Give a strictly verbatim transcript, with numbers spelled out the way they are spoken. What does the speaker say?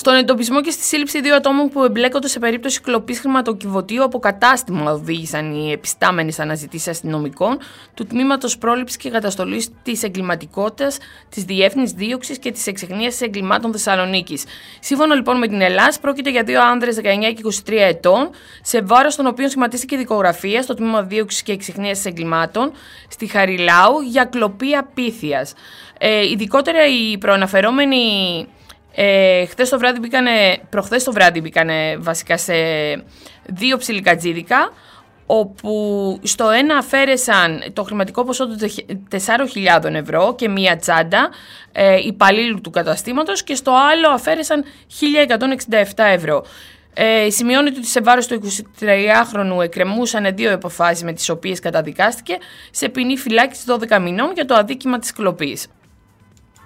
Στον εντοπισμό και στη σύλληψη δύο ατόμων που εμπλέκονται σε περίπτωση κλοπής χρηματοκιβωτίου από κατάστημα οδήγησαν οι επιστάμενες αναζητήσεις αστυνομικών του Τμήματος Πρόληψης και Καταστολής της Εγκληματικότητας, της Διεύθυνσης Δίωξης και της Εξεχνίασης Εγκλημάτων Θεσσαλονίκης. Σύμφωνα λοιπόν με την Ελλάδα, πρόκειται για δύο άνδρες δεκαεννιά και είκοσι τρία ετών, σε βάρος των οποίων σχηματίστηκε δικογραφία στο Τμήμα Δίωξης και Εξεχνίασης Εγκλημάτων στη Χαριλάου για κλοπή απίθειας. Ε, ειδικότερα οι προαναφερόμενοι ε, χθες το βράδυ μπήκανε, προχθές το βράδυ μπήκανε βασικά σε δύο ψιλικατζίδικα, όπου στο ένα αφαίρεσαν το χρηματικό ποσό των τεσσάρων χιλιάδων ευρώ και μία τσάντα ε, υπαλλήλου του καταστήματος, και στο άλλο αφαίρεσαν χίλια εκατόν εξήντα επτά ευρώ. Ε, σημειώνεται ότι σε βάρος του εικοσιτριάχρονου εκκρεμούσαν δύο αποφάσεις με τις οποίες καταδικάστηκε σε ποινή φυλάκισης δώδεκα μηνών για το αδίκημα της κλοπής.